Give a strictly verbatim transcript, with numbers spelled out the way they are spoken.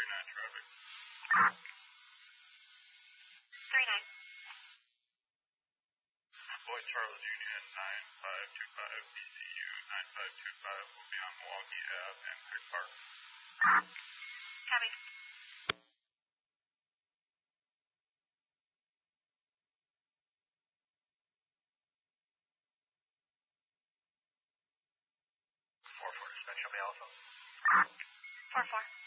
three nine traffic. three nine. Boyd Charles Union nine five two five, B C U nine five two five will be on Milwaukee Ave and Pick Park. Copy. four four, dispatch, show me also. four four.